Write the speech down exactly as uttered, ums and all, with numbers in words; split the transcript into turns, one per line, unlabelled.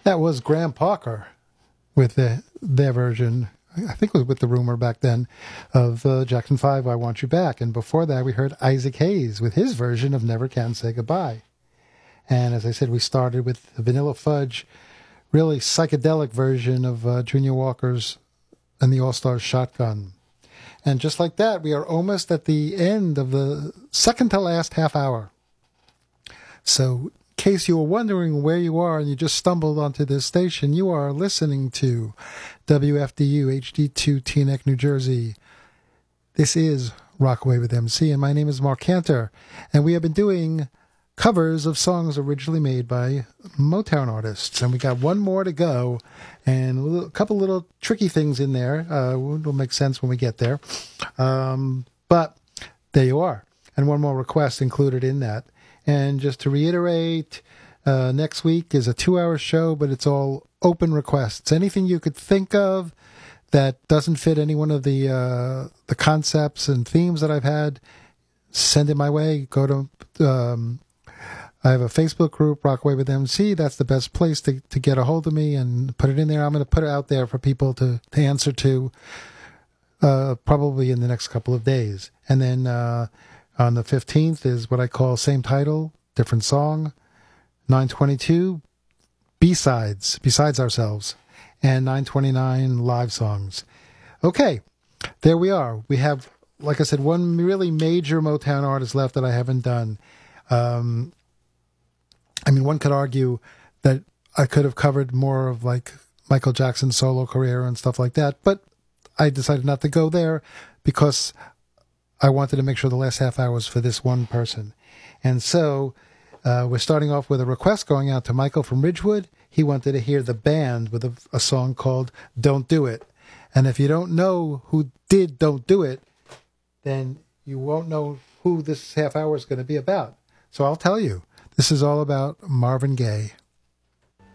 That was Graham Parker with the, their version, I think it was with the Rumor back then, of uh, Jackson five, I Want You Back. And before that, we heard Isaac Hayes with his version of Never Can Say Goodbye. And as I said, we started with the Vanilla Fudge, really psychedelic version of uh, Junior Walker's and the All-Stars Shotgun. And just like that, we are almost at the end of the second to last half hour. So in case you were wondering where you are and you just stumbled onto this station, you are listening to W F D U H D two Teaneck, New Jersey. This is Rockaway with M C, and my name is Mark Cantor, and we have been doing covers of songs originally made by Motown artists, and we got one more to go, and a, little, a couple little tricky things in there. Uh, it'll make sense when we get there, um, but there you are, and one more request included in that. And just to reiterate, uh, next week is a two-hour show, but it's all open requests. Anything you could think of that doesn't fit any one of the uh, the concepts and themes that I've had, send it my way. Go to um, I have a Facebook group, Rockaway with M C. That's the best place to, to get a hold of me and put it in there. I'm going to put it out there for people to, to answer to uh, probably in the next couple of days. And then uh, on the fifteenth is what I call same title, different song. nine twenty-two, B-sides, besides ourselves. And nine twenty-nine, live songs. Okay, there we are. We have, like I said, one really major Motown artist left that I haven't done. Um, I mean, one could argue that I could have covered more of like Michael Jackson's solo career and stuff like that, but I decided not to go there because I wanted to make sure the last half hour was for this one person. And so uh, we're starting off with a request going out to Michael from Ridgewood. He wanted to hear the band with a, a song called Don't Do It. And if you don't know who did Don't Do It, then you won't know who this half hour is going to be about. So I'll tell you. This is all about Marvin Gaye.